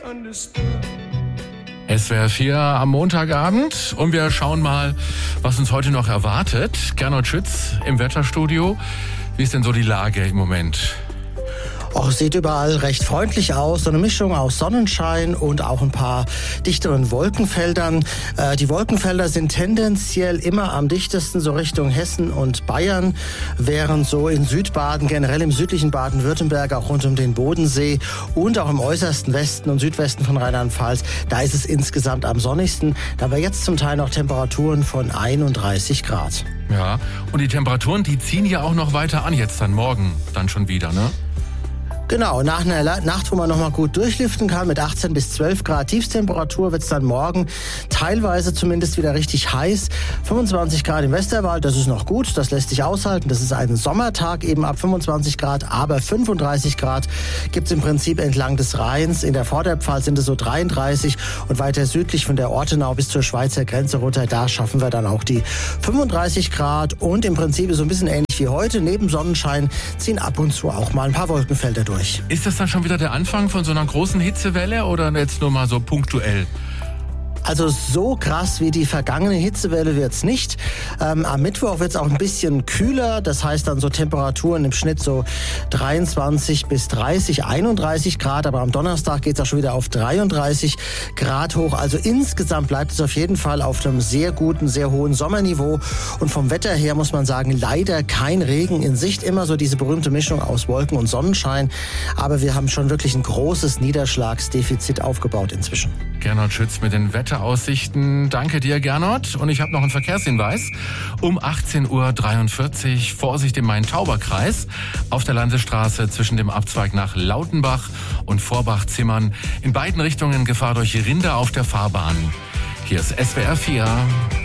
SWR 4 am Montagabend und wir schauen mal, was uns heute noch erwartet. Gernot Schütz im Wetterstudio. Wie ist denn so die Lage im Moment? Sieht überall recht freundlich aus. So eine Mischung aus Sonnenschein und auch ein paar dichteren Wolkenfeldern. Die Wolkenfelder sind tendenziell immer am dichtesten so Richtung Hessen und Bayern, während so in Südbaden, generell im südlichen Baden-Württemberg, auch rund um den Bodensee und auch im äußersten Westen und Südwesten von Rheinland-Pfalz, da ist es insgesamt am sonnigsten. Da haben wir jetzt zum Teil noch Temperaturen von 31 Grad. Ja, und die Temperaturen, die ziehen ja auch noch weiter an, jetzt dann morgen dann schon wieder, ne? Genau, nach einer Nacht, wo man nochmal gut durchlüften kann, mit 18 bis 12 Grad Tiefstemperatur wird es dann morgen teilweise zumindest wieder richtig heiß. 25 Grad im Westerwald, das ist noch gut, das lässt sich aushalten. Das ist ein Sommertag eben ab 25 Grad, aber 35 Grad gibt es im Prinzip entlang des Rheins. In der Vorderpfalz sind es so 33 und weiter südlich von der Ortenau bis zur Schweizer Grenze runter, da schaffen wir dann auch die 35 Grad. Und im Prinzip ist so ein bisschen ähnlich wie heute. Neben Sonnenschein ziehen ab und zu auch mal ein paar Wolkenfelder durch. Ist das dann schon wieder der Anfang von so einer großen Hitzewelle oder jetzt nur mal so punktuell? Also so krass wie die vergangene Hitzewelle wird's nicht. Am Mittwoch wird's auch ein bisschen kühler. Das heißt dann so Temperaturen im Schnitt so 23 bis 30, 31 Grad. Aber am Donnerstag geht's auch schon wieder auf 33 Grad hoch. Also insgesamt bleibt es auf jeden Fall auf einem sehr guten, sehr hohen Sommerniveau. Und vom Wetter her muss man sagen, leider kein Regen in Sicht. Immer so diese berühmte Mischung aus Wolken und Sonnenschein. Aber wir haben schon wirklich ein großes Niederschlagsdefizit aufgebaut inzwischen. Gernot Schütz mit den Wetteraussichten. Danke dir, Gernot. Und ich habe noch einen Verkehrshinweis. Um 18:43 Uhr Vorsicht im Main-Tauber-Kreis auf der Landesstraße zwischen dem Abzweig nach Lautenbach und Vorbach-Zimmern. In beiden Richtungen Gefahr durch Rinder auf der Fahrbahn. Hier ist SWR 4.